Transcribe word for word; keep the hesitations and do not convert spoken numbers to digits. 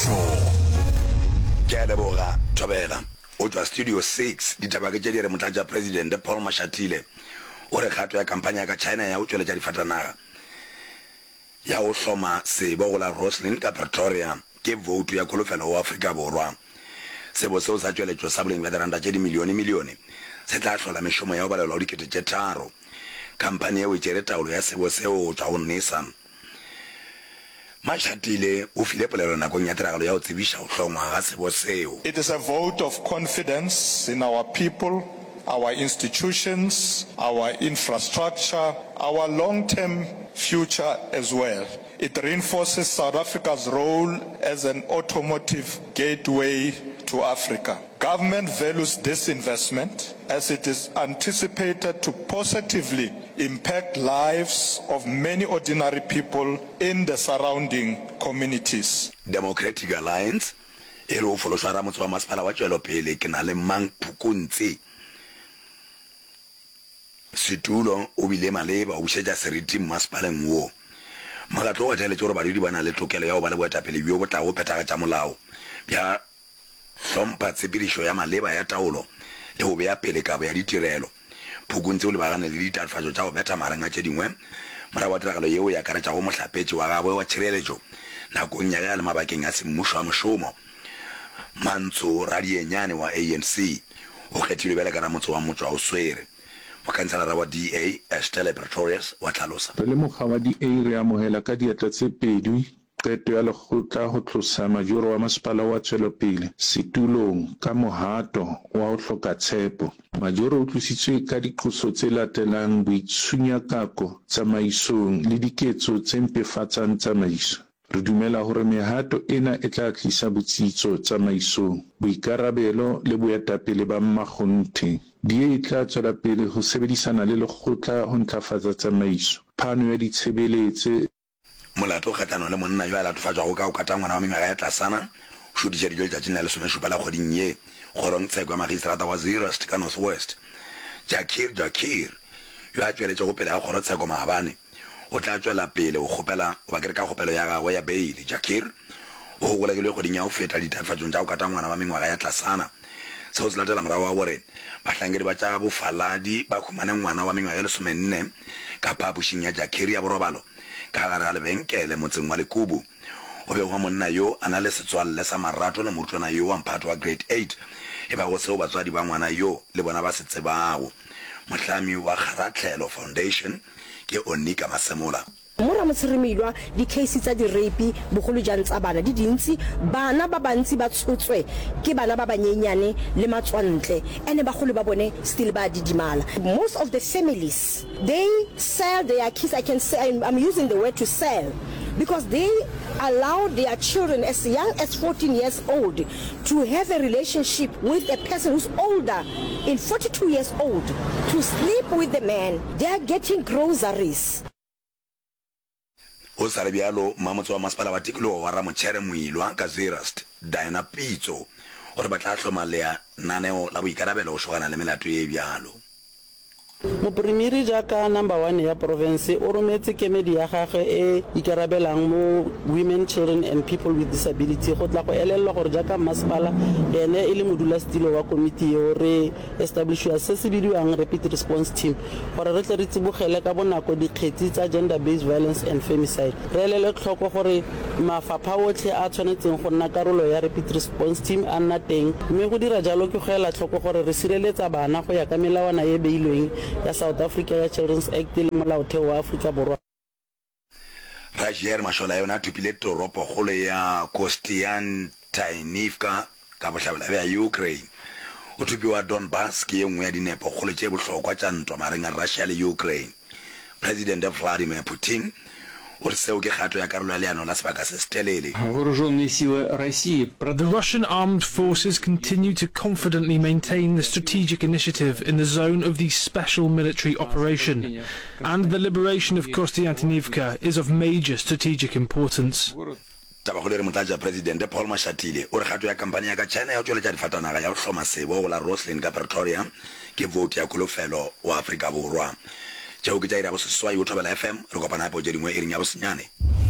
Show. Keleboga Tobela. Otwa Studio six ditaba ke tšedi re motlatša president Paul Mashatile o re kgato ya kampanya ya ka China ya o tšweletša difatanaga ya o hloma sebo go la Roslyn ka Pretoria ke vote ya kolofelo wa Afrika Borwa. Sebo seo sa tšweletšo sa boleng bja diranta tše di milione milione se tla hlola mešomo ya go balelwa o dikete tše tharo. Kampanye eo e tšere taolo ya sebo seo tšwa go Nissan. Mashatile o file polelo nakong ya tiragalo ya go tsebiša go hlongwa ga sebo seo. It is a vote of confidence in our people, our institutions, our infrastructure, our long-term future as well. It reinforces South Africa's role as an automotive gateway to Africa. Government values this investment as it is anticipated to positively impact lives of many ordinary people in the surrounding communities. Democratic Alliance e re o foloswa ramotse wa masepala wa tšwelopele ke na le Mang Phukuntsi. Situlo o bile maleba o bušetša seriti masepaleng wo. Mokgatlo wa tšhelete gore badudi ba na le tokelo ya go ba le boetapele bjo bo tla go phethagatša molao bja hlompha tshepedišo ya maleba ya taolo le go bea pele kabo ya ditirelo. Phukuntsi o lebagane le ditatofatšo tša go betha mareng a tše dingwe morago wa tiragalo yeo ya akaretša go mohlapetši wa gagwe wa tšhireletšo nakong ya ge le mabakeng a semmušo wa mošomo. Mantsho Radienyane wa A N C o kgethilwe bjale ka ramotse wa motšwa o swere. Mokhanselara wa D A Estelle Pretorius wa tlhalosa. Re le mokga wa D A re amohela ka diatla tse pedi qeto ya lekgotla go tlosa majoro wa masepala wa tšwelopele setulong ka mohato wa go hloka tshepo. Majoro o tlositswe ka diqoso tse latelang boitshunyakako tsamaisong le diketso tse mpefatsang tsamaiso. Re dumela hore mehato ena e tla tlisa botsitso tsamaisong, boikarabelo le boetapele ba mmakgonthe. D A e tla tswela pele ho sebedisana le lekgotla ho ntlafatsa tsamaiso, phano ya ditshebeletse. Molato o kgatlhanong le monna yo a latofatšwa go ka o kata ngwana wa mengwaga ya tlasana o šodiša dijo letšatšing la lesomešupa la kgweding ye kgorong tsheko ya magistrata wa Zeerust ka North West. Jakir Jakir yo a tšweletše go pele ga kgorotsheko maabane o tla tšwela pele go kgopela o bakere ka kgopelo ya gagwe ya beile. Jakir o go golakilwe kgweding ya go feta ditatofatšong tša go kata ngwana wa mengwaga ya tlasana seo se latela morago wa gore bahlankedi ba tša bofaladi ba khumane ngwana wa mengwaga ya lesomenne ka phapošing ya Jakir ya borobalo ka gare ga lebenkele motseng wa Lekubu. O begwa monna yo a na le setswalle sa marato le morutwana yo wa mphato wa grade eight e ba go seo batswadi ba ngwana yo le bona ba se tsebago. Mohlami wa Kgaratlhelo Foundation ke Onika Masemola. Mora motshirimilwa di case tsa di rape bogolo jang tsa bana di dintsi bana ba bantsi ba tshotswe ke bana ba banyenyane le matswantle ene ba golo ba bone still ba didimala. Most of the families they sell their kids. I can say I'm using the word to sell because they allow their children as young as fourteen years old to have a relationship with a person who's older in forty-two years old to sleep with the man. They are getting groceries. O sa re bjalo mamotse wa masepala wa tikologo wa Ramotšhere Moilwa ka Zeerust Diana Pitso gore ba tla hloma lenaneo la boikarabelo go šogana le melato e bjalo. Moprimiri jaaka number one ya province o rometse kemedi ya gagwe e ikarabelang mo women, children and people with disability go tla go elelwa gore jaaka masepala ene e le modulasetilo wa komiti yo re establishwa se se bidiwang rapid response team gore re tle re tsibogele ka bonako dikgetsi tsa gender based violence and femicide. Re elele tlhoko gore mafapha otlhe a tshwanetseng go nna karolo ya rapid response team a nna teng mme go dira jalo ke go ela tlhoko gore re sireletsa bana go ya ka melawana e beilweng ya South Africa ya Children's Act le molaotheo wa Afrika Borwa. Rajier Mashola yona thupile toropo golo ya Kostiantynivka ka bohlabela bja Ukraine. O thupiwa Donbas ke engwe ya dinepo golo tše bohlokwa tša ntwa mareng a Russia le Ukraine. President Vladimir Putin The Russian armed forces continue to confidently maintain the strategic initiative in the zone of the special military operation, and the liberation of Kostiantynivka is of major strategic importance. President Paul Mashatile o re gato ya kampanya ya ka China ya tšweletša difatanaga ya go hloma sebo go la Roslyn ka Pretoria ke vote ya kolofelo wa Afrika Borwa. Tšeo ke tša irago seswai o thobela F M re kopana hape o tše dingwe e ring ya bosenyane.